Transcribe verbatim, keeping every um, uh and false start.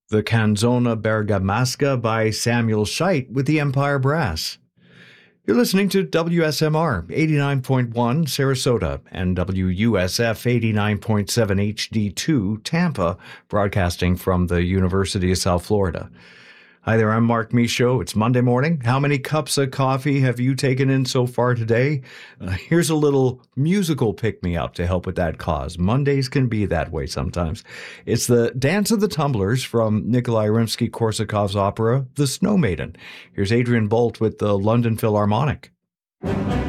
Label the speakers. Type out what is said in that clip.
Speaker 1: The Canzona Bergamasca by Samuel Scheidt with the Empire Brass. You're listening to W S M R eighty-nine point one Sarasota and W U S F eighty-nine point seven H D two Tampa, broadcasting from the University of South Florida. Hi there, I'm Mark Michaud. It's Monday morning. How many cups of coffee have you taken in so far today? Uh, here's a little musical pick-me-up to help with that cause. Mondays can be that way sometimes. It's the Dance of the Tumblers from Nikolai Rimsky-Korsakov's opera, The Snow Maiden. Here's Adrian Bolt with the London Philharmonic.